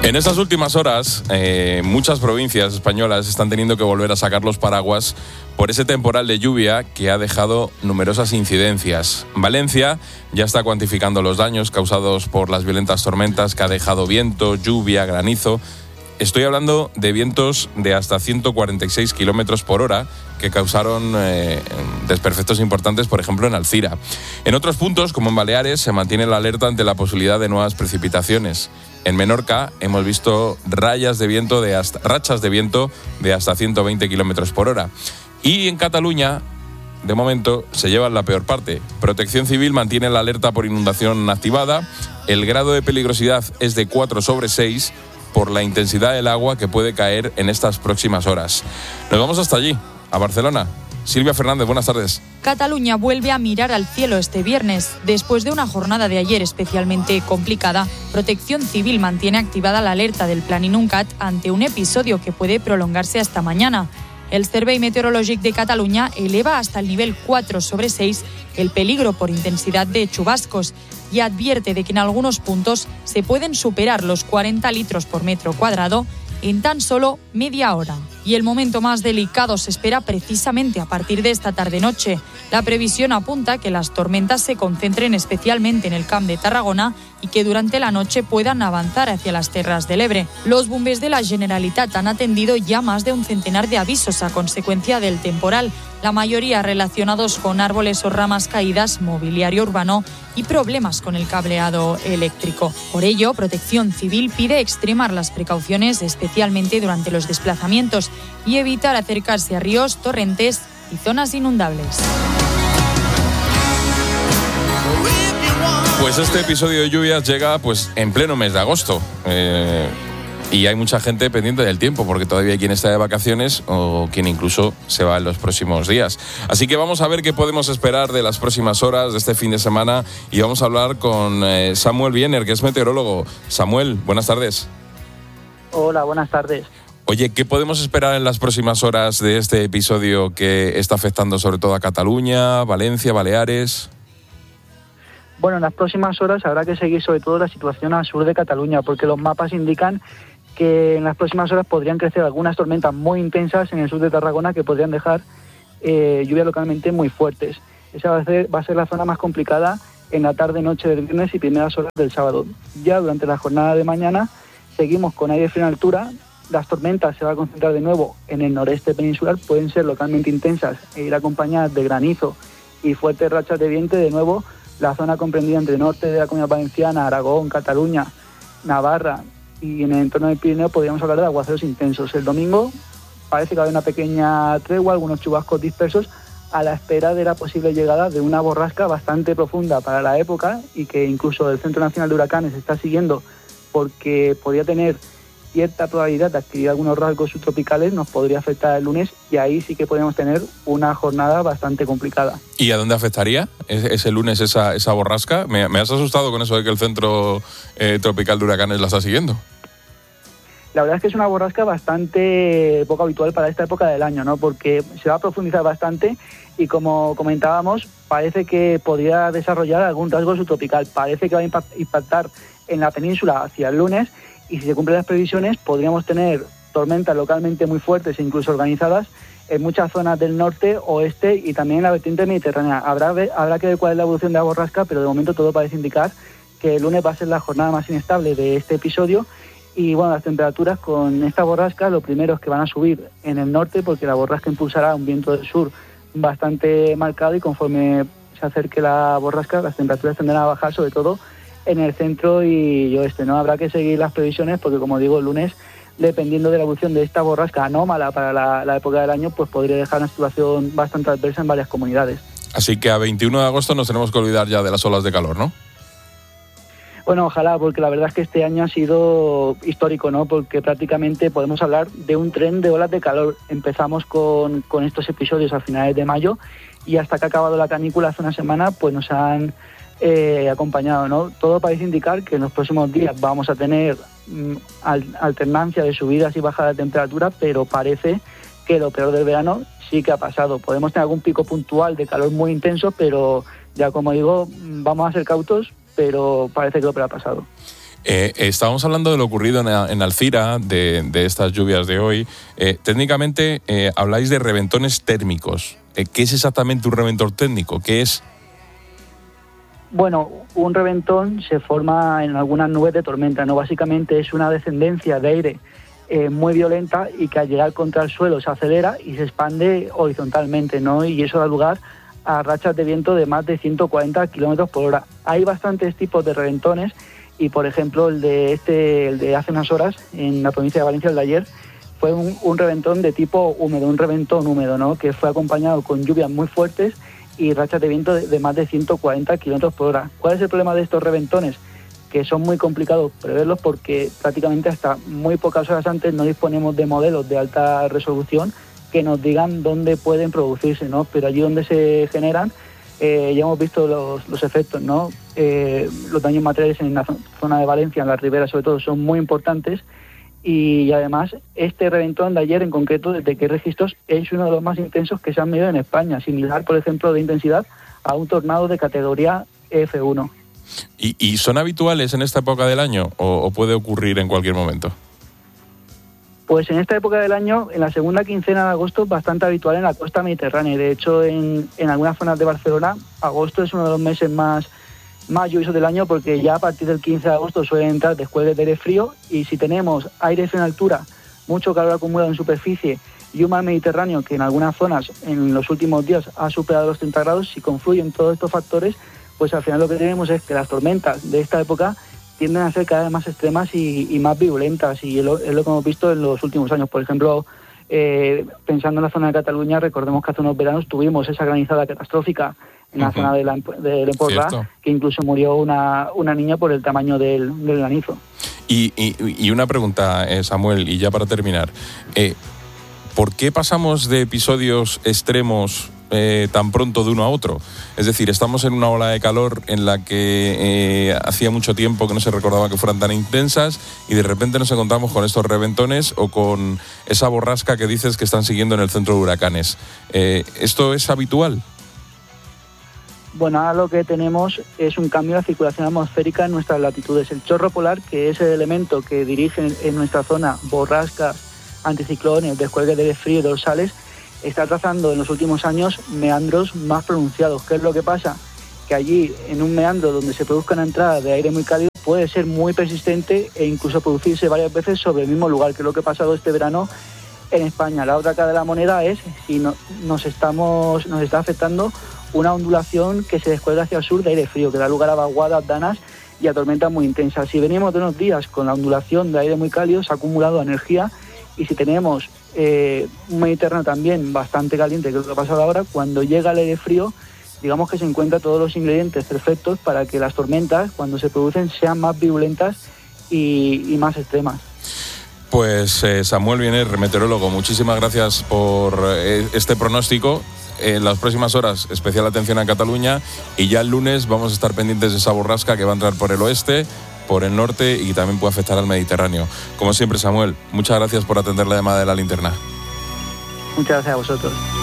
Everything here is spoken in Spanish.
En estas últimas horas, muchas provincias españolas están teniendo que volver a sacar los paraguas por ese temporal de lluvia que ha dejado numerosas incidencias. Valencia ya está cuantificando los daños causados por las violentas tormentas que ha dejado viento, lluvia, granizo. Estoy hablando de vientos de hasta 146 kilómetros por hora que causaron desperfectos importantes, por ejemplo, en Alcira. En otros puntos, como en Baleares, se mantiene la alerta ante la posibilidad de nuevas precipitaciones. En Menorca hemos visto rachas de viento de hasta 120 kilómetros por hora. Y en Cataluña, de momento, se llevan la peor parte. Protección Civil mantiene la alerta por inundación activada. El grado de peligrosidad es de 4/6 por la intensidad del agua que puede caer en estas próximas horas. Nos vamos hasta allí, a Barcelona. Silvia Fernández, buenas tardes. Cataluña vuelve a mirar al cielo este viernes. Después de una jornada de ayer especialmente complicada, Protección Civil mantiene activada la alerta del Plan Inuncat ante un episodio que puede prolongarse hasta mañana. El Servei Meteorològic de Cataluña eleva hasta el nivel 4/6 el peligro por intensidad de chubascos y advierte de que en algunos puntos se pueden superar los 40 litros por metro cuadrado en tan solo media hora. Y el momento más delicado se espera precisamente a partir de esta tarde-noche. La previsión apunta que las tormentas se concentren especialmente en el Camp de Tarragona y que durante la noche puedan avanzar hacia las Terras del Ebre. Los bombers de la Generalitat han atendido ya más de un centenar de avisos a consecuencia del temporal, la mayoría relacionados con árboles o ramas caídas, mobiliario urbano y problemas con el cableado eléctrico. Por ello, Protección Civil pide extremar las precauciones, especialmente durante los desplazamientos, y evitar acercarse a ríos, torrentes y zonas inundables. Pues este episodio de lluvias llega en pleno mes de agosto. Y hay mucha gente pendiente del tiempo, porque todavía hay quien está de vacaciones o quien incluso se va en los próximos días. Así que vamos a ver qué podemos esperar de las próximas horas de este fin de semana y vamos a hablar con Samuel Biener, que es meteorólogo. Samuel, buenas tardes. Hola, buenas tardes. Oye, ¿qué podemos esperar en las próximas horas de este episodio que está afectando sobre todo a Cataluña, Valencia, Baleares? Bueno, en las próximas horas habrá que seguir sobre todo la situación al sur de Cataluña, porque los mapas indican que en las próximas horas podrían crecer algunas tormentas muy intensas en el sur de Tarragona que podrían dejar lluvias localmente muy fuertes. Esa va a ser la zona más complicada en la tarde-noche del viernes y primeras horas del sábado. Ya durante la jornada de mañana seguimos con aire frío en altura. Las tormentas se van a concentrar de nuevo en el noreste peninsular, pueden ser localmente intensas e ir acompañadas de granizo y fuertes rachas de viento. De nuevo, la zona comprendida entre el norte de la Comunidad Valenciana, Aragón, Cataluña, Navarra y en el entorno del Pirineo podríamos hablar de aguaceros intensos. El domingo parece que va a haber una pequeña tregua, algunos chubascos dispersos, a la espera de la posible llegada de una borrasca bastante profunda para la época y que incluso el Centro Nacional de Huracanes está siguiendo porque podría tener cierta probabilidad de adquirir algunos rasgos subtropicales, nos podría afectar el lunes y ahí sí que podríamos tener una jornada bastante complicada. ¿Y a dónde afectaría ese lunes esa borrasca? Me has asustado con eso de que el Centro Tropical de Huracanes la está siguiendo. La verdad es que es una borrasca bastante poco habitual para esta época del año, ¿no? Porque se va a profundizar bastante y, como comentábamos, parece que podría desarrollar algún rasgo subtropical. Parece que va a impactar en la península hacia el lunes y, si se cumplen las previsiones, podríamos tener tormentas localmente muy fuertes e incluso organizadas en muchas zonas del norte, oeste y también en la vertiente mediterránea. Habrá que ver cuál es la evolución de la borrasca, pero de momento todo parece indicar que el lunes va a ser la jornada más inestable de este episodio. Y bueno, las temperaturas con esta borrasca, lo primero es que van a subir en el norte, porque la borrasca impulsará un viento del sur bastante marcado y conforme se acerque la borrasca, las temperaturas tendrán a bajar, sobre todo en el centro y oeste, ¿no? Habrá que seguir las previsiones porque, como digo, el lunes, dependiendo de la evolución de esta borrasca anómala para la época del año, pues podría dejar una situación bastante adversa en varias comunidades. Así que a 21 de agosto nos tenemos que olvidar ya de las olas de calor, ¿no? Bueno, ojalá, porque la verdad es que este año ha sido histórico, ¿no? Porque prácticamente podemos hablar de un tren de olas de calor. Empezamos con estos episodios a finales de mayo y hasta que ha acabado la canícula hace una semana, pues nos han acompañado, ¿no? Todo parece indicar que en los próximos días vamos a tener alternancia de subidas y bajadas de temperatura, pero parece que lo peor del verano sí que ha pasado. Podemos tener algún pico puntual de calor muy intenso, pero ya, como digo, vamos a ser cautos, pero parece que lo peor ha pasado. Estábamos hablando de lo ocurrido en Alcira, de estas lluvias de hoy. Técnicamente habláis de reventones térmicos. ¿Qué es exactamente un reventón técnico? ¿Qué es? Bueno, un reventón se forma en algunas nubes de tormenta, ¿no? Básicamente es una descendencia de aire muy violenta y que al llegar contra el suelo se acelera y se expande horizontalmente, ¿no? Y eso da lugar a rachas de viento de más de 140 kilómetros por hora. Hay bastantes tipos de reventones y, por ejemplo, el de hace unas horas en la provincia de Valencia, el de ayer, fue un reventón de tipo húmedo, un reventón húmedo, ¿no? Que fue acompañado con lluvias muy fuertes y rachas de viento de más de 140 kilómetros por hora. ¿Cuál es el problema de estos reventones? Que son muy complicados preverlos porque prácticamente hasta muy pocas horas antes no disponemos de modelos de alta resolución que nos digan dónde pueden producirse, ¿no? Pero allí donde se generan ya hemos visto los efectos, ¿no? Los daños materiales en la zona de Valencia, en la ribera sobre todo, son muy importantes y además este reventón de ayer en concreto, desde que hay registros, es uno de los más intensos que se han medido en España, similar, por ejemplo, de intensidad a un tornado de categoría F1. ¿Y son habituales en esta época del año o puede ocurrir en cualquier momento? Pues en esta época del año, en la segunda quincena de agosto, es bastante habitual en la costa mediterránea. De hecho, en algunas zonas de Barcelona, agosto es uno de los meses más lluviosos del año porque ya a partir del 15 de agosto suelen entrar descuelgues de aire frío y si tenemos aire frío en altura, mucho calor acumulado en superficie y un mar Mediterráneo que en algunas zonas en los últimos días ha superado los 30 grados, si confluyen todos estos factores, pues al final lo que tenemos es que las tormentas de esta época tienden a ser cada vez más extremas y más virulentas y es lo que hemos visto en los últimos años. Por ejemplo, pensando en la zona de Cataluña, recordemos que hace unos veranos tuvimos esa granizada catastrófica en la zona del Empordà, que incluso murió una niña por el tamaño del granizo. Y una pregunta, Samuel, y ya para terminar. ¿Por qué pasamos de episodios extremos tan pronto de uno a otro? Es decir, estamos en una ola de calor en la que hacía mucho tiempo que no se recordaba que fueran tan intensas y de repente nos encontramos con estos reventones o con esa borrasca que dices que están siguiendo en el centro de huracanes. ¿Esto es habitual? Bueno, ahora lo que tenemos es un cambio de la circulación atmosférica en nuestras latitudes. El chorro polar, que es el elemento que dirige en nuestra zona borrascas, anticiclones, descuelgues de aire frío y dorsales, está trazando en los últimos años meandros más pronunciados. ¿Qué es lo que pasa? Que allí, en un meandro donde se produzca una entrada de aire muy cálido, puede ser muy persistente e incluso producirse varias veces sobre el mismo lugar, que es lo que ha pasado este verano en España. La otra cara de la moneda es si nos está afectando una ondulación que se descuelga hacia el sur de aire frío, que da lugar a vaguadas, danas y a tormentas muy intensas. Si venimos de unos días con la ondulación de aire muy cálido, se ha acumulado energía, y si tenemos un Mediterráneo también bastante caliente, que es lo que ha pasado ahora, cuando llega el aire frío, digamos que se encuentran todos los ingredientes perfectos para que las tormentas, cuando se producen, sean más virulentas y más extremas. Pues Samuel Biener, meteorólogo, muchísimas gracias por este pronóstico. En las próximas horas, especial atención a Cataluña, y ya el lunes vamos a estar pendientes de esa borrasca que va a entrar por el oeste, por el norte y también puede afectar al Mediterráneo. Como siempre, Samuel, muchas gracias por atender la llamada de La Linterna. Muchas gracias a vosotros.